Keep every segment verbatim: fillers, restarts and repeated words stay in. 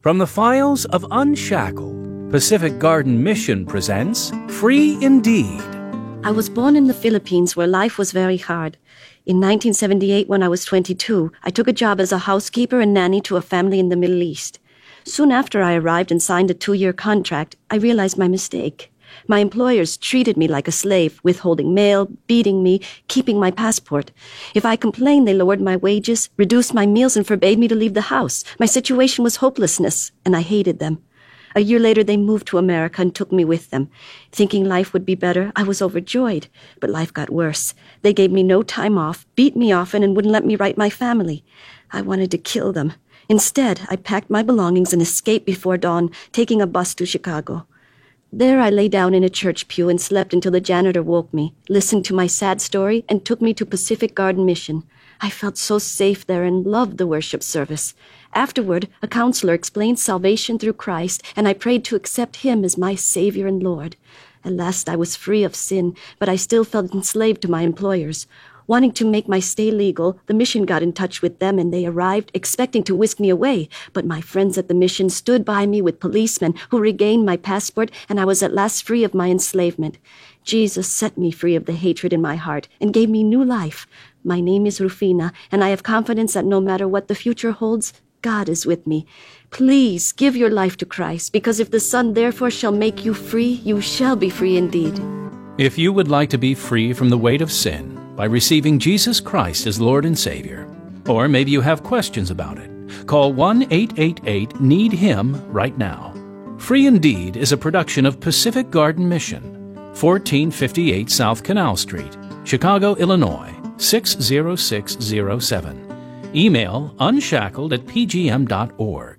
From the files of Unshackled, Pacific Garden Mission presents Free Indeed. I was born in the Philippines where life was very hard. In nineteen seventy-eight, when I was twenty-two, I took a job as a housekeeper and nanny to a family in the Middle East. Soon after I arrived and signed a two-year contract, I realized my mistake. My employers treated me like a slave, withholding mail, beating me, keeping my passport. If I complained, they lowered my wages, reduced my meals, and forbade me to leave the house. My situation was hopelessness, and I hated them. A year later, they moved to America and took me with them. Thinking life would be better, I was overjoyed, but life got worse. They gave me no time off, beat me often, and wouldn't let me write my family. I wanted to kill them. Instead, I packed my belongings and escaped before dawn, taking a bus to Chicago. There I lay down in a church pew and slept until the janitor woke me, listened to my sad story, and took me to Pacific Garden Mission. I felt so safe there and loved the worship service. Afterward, a counselor explained salvation through Christ, and I prayed to accept Him as my Savior and Lord. At last I was free of sin, but I still felt enslaved to my employers. Wanting to make my stay legal, the mission got in touch with them, and they arrived, expecting to whisk me away. But my friends at the mission stood by me with policemen who regained my passport, and I was at last free of my enslavement. Jesus set me free of the hatred in my heart and gave me new life. My name is Rufina, and I have confidence that no matter what the future holds, God is with me. Please give your life to Christ, because if the Son therefore shall make you free, you shall be free indeed. If you would like to be free from the weight of sin by receiving Jesus Christ as Lord and Savior, or maybe you have questions about it, call one eight eight eight need him right now. Free Indeed is a production of Pacific Garden Mission, fourteen fifty-eight South Canal Street, Chicago, Illinois, six zero six zero seven. Email unshackled at p g m dot org.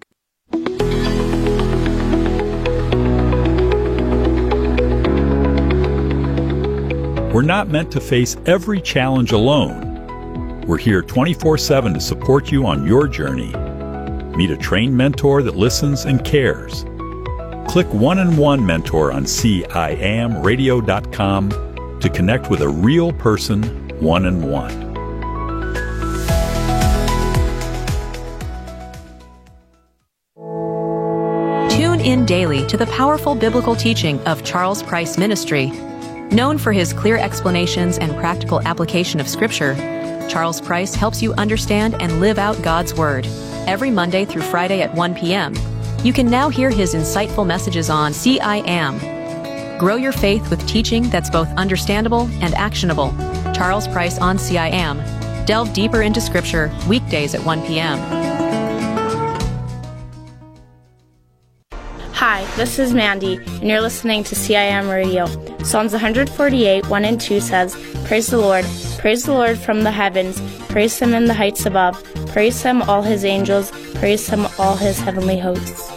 We're not meant to face every challenge alone. We're here twenty-four seven to support you on your journey. Meet a trained mentor that listens and cares. Click One-on-One Mentor on c i am radio dot com to connect with a real person one-on-one. Tune in daily to the powerful biblical teaching of Charles Price Ministry. Known for his clear explanations and practical application of Scripture, Charles Price helps you understand and live out God's Word. Every Monday through Friday at one p.m. You can now hear his insightful messages on C I Am. Grow your faith with teaching that's both understandable and actionable. Charles Price on C I Am. Delve deeper into Scripture weekdays at one p.m. Hi, this is Mandy, and you're listening to C I M Radio. Psalms one forty-eight, one and two says, Praise the Lord, praise the Lord from the heavens, praise Him in the heights above, praise Him all His angels, praise Him all His heavenly hosts.